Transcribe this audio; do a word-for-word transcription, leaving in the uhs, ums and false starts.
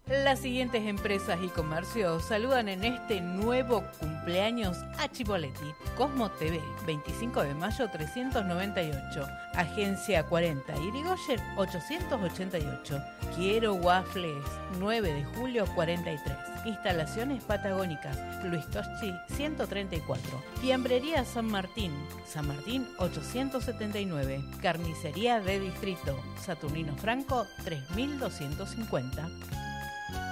Las siguientes empresas y comercios saludan en este nuevo cumpleaños a Chipoletti. Cosmo T V, veinticinco de mayo trescientos noventa y ocho. Agencia cuarenta, Irigoyen ochocientos ochenta y ocho. Quiero Waffles, nueve de julio cuarenta y tres. Instalaciones Patagónicas, Luis Toschi ciento treinta y cuatro. Fiambrería San Martín, San Martín ochocientos setenta y nueve. Carnicería de Distrito, Saturnino Franco tres mil doscientos cincuenta.